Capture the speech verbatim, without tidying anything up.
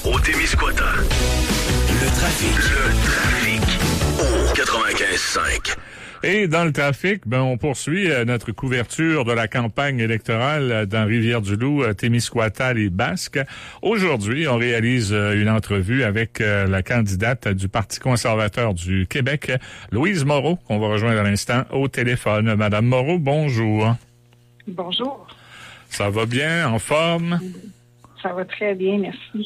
au Témiscouata. Le trafic. Le trafic. Au quatre-vingt-quinze cinq. Et dans le trafic, ben on poursuit euh, notre couverture de la campagne électorale euh, dans Rivière-du-Loup, euh, Témiscouata, les Basques. Aujourd'hui, on réalise euh, une entrevue avec euh, la candidate du Parti conservateur du Québec, Louise Moreau, qu'on va rejoindre à l'instant au téléphone. Madame Moreau, bonjour. Bonjour. Ça va bien, en forme? Ça va très bien, merci.